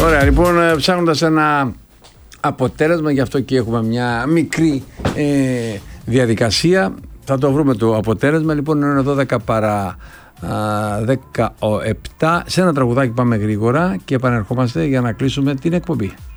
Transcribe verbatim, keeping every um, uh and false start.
Ωραία, λοιπόν, ψάχνοντας ένα αποτέλεσμα, γι' αυτό και έχουμε μια μικρή ε, διαδικασία. Θα το βρούμε το αποτέλεσμα. Λοιπόν, είναι δώδεκα παρά δεκαεπτά. Σε ένα τραγουδάκι πάμε γρήγορα και επανερχόμαστε για να κλείσουμε την εκπομπή.